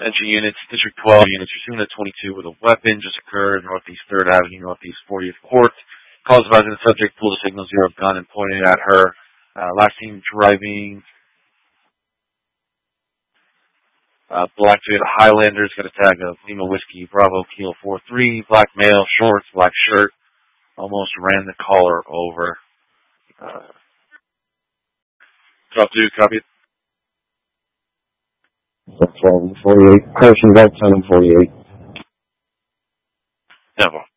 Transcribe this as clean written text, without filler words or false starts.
Entry units, District 12 units pursuing at 22 with a weapon just occurred, Northeast 3rd Avenue, Northeast 40th Court. Calls advising the subject pulled a signal 0 gun and pointed at her. Last seen driving black Toyota Highlander's got a tag of Lima Whiskey Bravo Kilo 43, black male, shorts, black shirt. Almost ran the caller over. Drop 2, copy it. 12 and 48. Person about 10 and 48. Temple.